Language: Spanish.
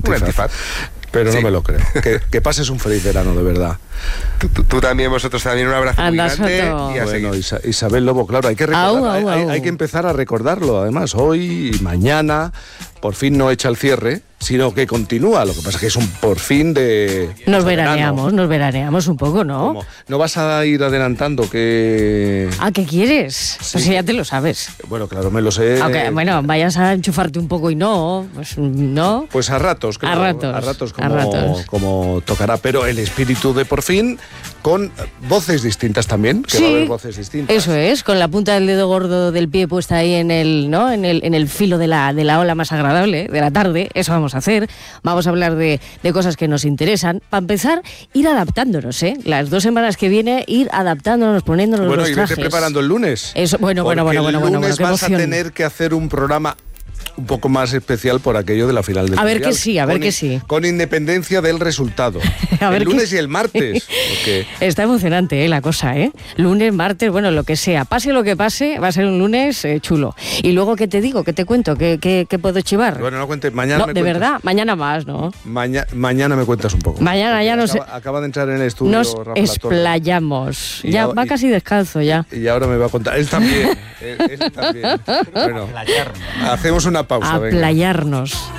antifaz. Pero no me lo creo. Que pases un feliz verano, de verdad. Tú también, vosotros también, un abrazo muy grande. Y bueno, Isabel Lobo, claro, hay que recordar, hay que empezar a recordarlo, además, hoy y mañana, por fin no echa el cierre, sino que continúa. Lo que pasa es que es un por fin de... Nos veraneamos un poco, ¿no? ¿Cómo? ¿No vas a ir adelantando que...? ¿Qué quieres? Sí. Pues ya te lo sabes. Bueno, claro, me lo sé. Aunque, bueno, vayas a enchufarte un poco y no, pues no. Pues a ratos, claro. A ratos como tocará, pero el espíritu de por fin, con voces distintas también, que va a haber voces distintas. Eso es, con la punta del dedo gordo del pie puesta ahí en el filo de la ola más agradable de la tarde. Eso vamos a hacer. Vamos a hablar de cosas que nos interesan. Para empezar, ir adaptándonos, ¿eh? Las 2 semanas que viene, ir adaptándonos, poniéndonos los trajes. Bueno, y vete preparando el lunes. Eso, bueno. El lunes vas a tener que hacer un programa un poco más especial por aquello de la final del Mundial. A ver que sí. Con independencia del resultado. El lunes y el martes. Porque... Está emocionante la cosa, ¿eh? Lunes, martes, bueno, lo que sea. Pase lo que pase, va a ser un lunes chulo. Y luego, ¿qué te digo? ¿Qué te cuento? ¿Qué puedo chivar? Bueno, no cuentes. Mañana no, de verdad, mañana más, ¿no? Mañana me cuentas un poco. Mañana ya nos... Acaba de entrar en el estudio nos Rafa explayamos. Ya va casi descalzo ya. Y ahora me va a contar. Él también. Él también. Bueno, hacemos una pausa. A playarnos.